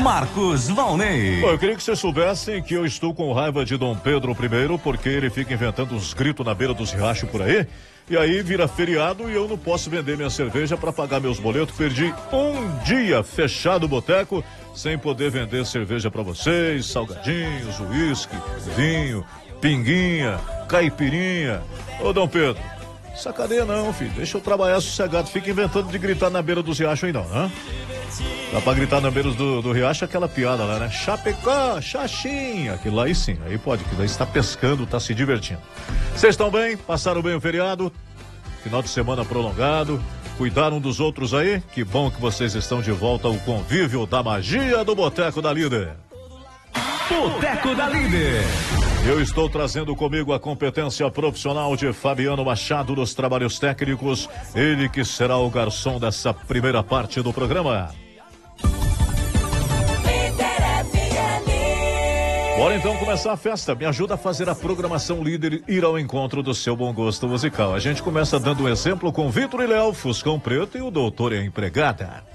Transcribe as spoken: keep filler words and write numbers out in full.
Marcos Valnei. Bom, eu queria que vocês soubessem que eu estou com raiva de Dom Pedro I, porque ele fica inventando uns gritos na beira dos riachos por aí. E aí vira feriado e eu não posso vender minha cerveja para pagar meus boletos. Perdi um dia fechado o boteco sem poder vender cerveja para vocês, salgadinhos, uísque, vinho, pinguinha, caipirinha. Ô, Dom Pedro, essa cadeia não, filho. Deixa eu trabalhar sossegado. Fica inventando de gritar na beira dos riachos aí não, né? Dá pra gritar na beira do, do riacho aquela piada lá, né? Chapecó, Xaxim. Aquilo lá aí sim, aí pode, que daí está pescando, está se divertindo. Vocês estão bem? Passaram bem o feriado? Final de semana prolongado? Cuidaram dos outros aí? Que bom que vocês estão de volta ao convívio da magia do Boteco da Líder. Boteco da Líder. Eu estou trazendo comigo a competência profissional de Fabiano Machado nos trabalhos técnicos. Ele que será o garçom dessa primeira parte do programa. Bora então começar a festa. Me ajuda a fazer a programação Líder ir ao encontro do seu bom gosto musical. A gente começa dando um exemplo com Vitor e Léo, Fuscão Preto e o Doutor e a Empregada.